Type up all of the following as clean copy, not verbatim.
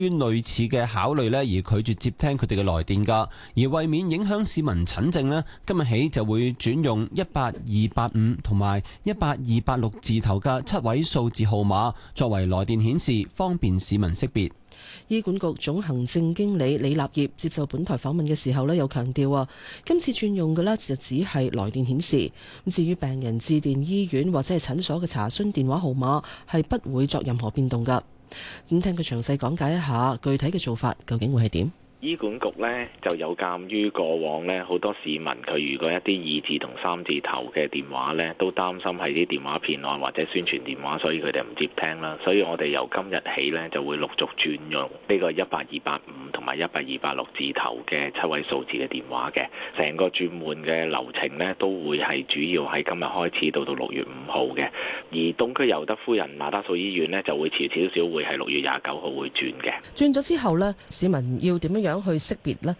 於類似嘅考慮呢，而拒絕接聽佢哋嘅來電㗎。而為免影響市民診症呢，今日起就會轉用18285同埋18286字頭嘅7位數字號碼作為來電顯示，方便市民識別。 醫管局總行政經理李立業接受本台訪問嘅時候呢，又強調今次轉用嘅呢就只係來電顯示，咁至於病人致電醫院或者係診所嘅查詢電話號碼係不會作任何變動㗎。咁聽佢詳細講解一下具體嘅做法究竟會係點？ 醫管局呢就有鑑於過往呢好多市民佢如果一啲2字同3字頭嘅電話呢，都擔心係啲電話騙案或者宣傳電話，所以佢哋唔接聽啦。所以我哋由今日起呢，就會陸續轉用呢個18285同埋18286字頭嘅7位數字嘅電話嘅。成個轉換嘅流程呢，都會係主要喺今日開始到6月5號嘅。而東區尤德夫人馬德素醫院呢，就會遲少少，會係6月29號會轉嘅。 轉咗之後呢，市民要點樣去識別呢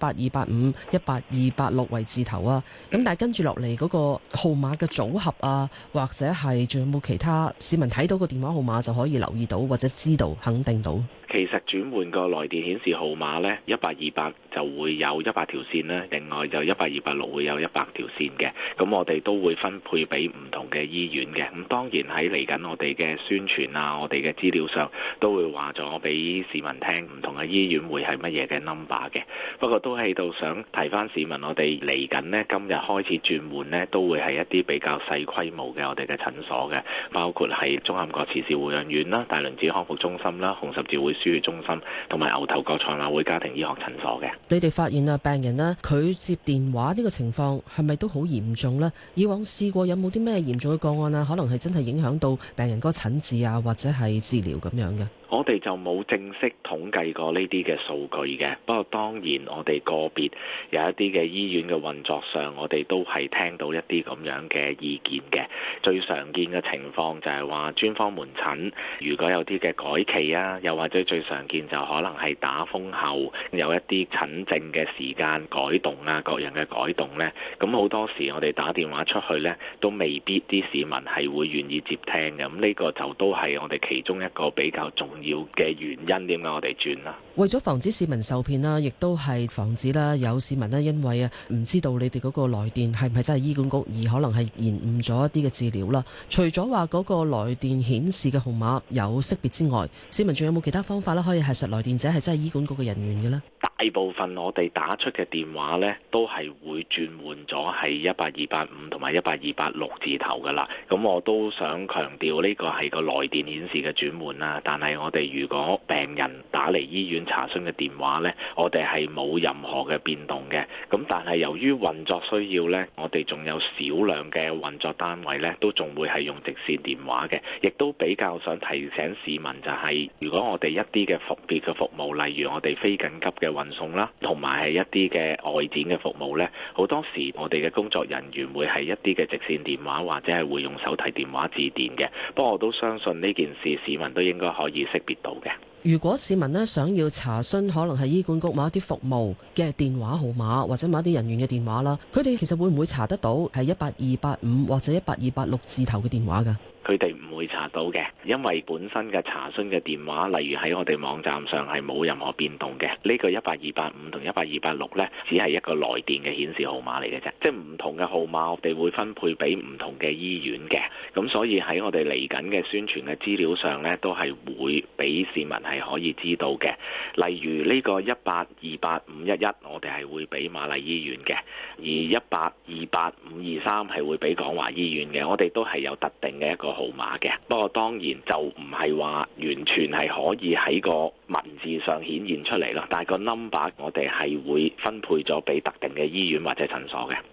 ？18285、18286為字頭啊，咁但係跟住落嚟嗰個號碼嘅組合啊，或者係仲有冇其他市民睇到個電話號碼就可以留意到或者知道肯定到？ 其實轉換個來電顯示號碼呢，18288就會有100條線啦，另外就18286會有100條線嘅。咁我哋都會分配俾唔同嘅醫院嘅。咁當然喺嚟緊我哋嘅宣傳啊，我哋嘅資料上都會話咗俾市民聽，唔同嘅醫院會係乜嘢嘅 number 嘅。不過都喺度想提翻市民，我哋嚟緊呢，今日開始轉換呢，都會係一啲比較細規模嘅我哋嘅診所嘅，包括係中坎角慈善護養院啦、大輪子康復中心啦、紅十字會輸血中心同埋牛頭角賽馬會家庭醫學診所嘅。 你哋發現病人呢，佢接電話呢個情況係咪都好嚴重呢？以往試過有冇啲咩嚴重嘅個案啊？可能係真係影響到病人嗰個診治啊，或者係治療咁樣嘅？ 我哋就冇正式統計過呢啲嘅數據嘅，不過當然我哋個別有一啲嘅醫院嘅運作上，我哋都係聽到一啲咁樣嘅意見嘅。最常見嘅情況就係話專科門診如果有啲嘅改期啊，又或者最常見就可能係打風後有一啲診症嘅時間改動啊，各樣嘅改動呢。咁好多時我哋打電話出去呢，都未必啲市民係會願意接聽嘅。咁呢個就都係我哋其中一個比較重要嘅原因，點解我哋轉啦？ 為咗防止市民受騙啦，亦都係防止啦有市民呢，因為唔知道你哋嗰個來電係唔係真係醫管局，而可能係延誤咗一啲嘅治療啦。除咗話嗰個來電顯示嘅號碼有識別之外，市民仲有冇其他方法咧，可以核實來電者係真係醫管局嘅人員嘅呢？ 大部分我哋打出嘅電話呢，都係會轉換咗係18285同埋18286字頭噶啦。咁我都想強調呢個係個來電顯示嘅轉換啦。但係我哋如果病人打嚟醫院查詢嘅電話呢，我哋係冇任何嘅變動嘅。咁但係由於運作需要呢，我哋仲有少量嘅運作單位呢，都仲會係用直線電話嘅。亦都比較想提醒市民就係，如果我哋一啲嘅特別嘅服務，例如我哋非緊急嘅運送啦，同埋係一啲嘅外展嘅服務呢，好多時我哋嘅工作人員會係一啲嘅直線電話，或者係會用手提電話致電嘅。不過我都相信呢件事市民都應該可以識別到嘅。 如果市民呢想要查詢可能係醫管局某一啲服務嘅電話號碼，或者某一啲人員嘅電話啦，佢哋其實會唔會查得到係18285或者18286字頭嘅電話㗎？ 佢哋唔會查到嘅，因為本身嘅查詢嘅電話，例如喺我哋網站上係冇任何變動嘅。呢個18285同18286呢，只係一個來電嘅顯示號碼嚟嘅啫，即係唔同嘅號碼，我哋會分配俾唔同嘅醫院嘅。咁所以喺我哋嚟緊嘅宣傳嘅資料上呢，都係會俾市民係可以知道嘅。例如呢個1828511，我哋係會俾瑪麗醫院嘅，而1828523係會俾廣華醫院嘅。我哋都係有特定嘅一個號碼嘅，不過當然就唔係話完全係可以喺個文字上顯現出嚟咯，但係個 number 我哋係會分配咗俾特定嘅醫院或者診所嘅。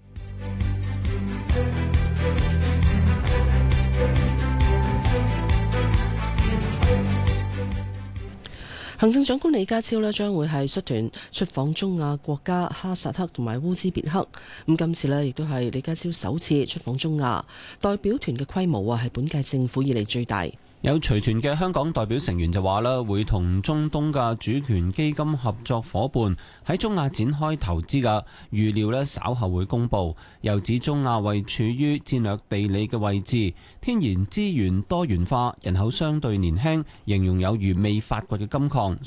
行政長官李家超呢將會係率團出訪中亞國家哈薩克同埋烏茲別克。咁今次呢亦都係李家超首次出訪中亞，代表團嘅規模係本屆政府以嚟最大。 有隨團嘅香港代表成員就話啦，會同中東嘅主權基金合作伙伴喺中亞展開投資嘅，預料咧稍後會公佈。又指中亞位處於戰略地理嘅位置，天然資源多元化，人口相對年輕，形容有如未發掘嘅金礦。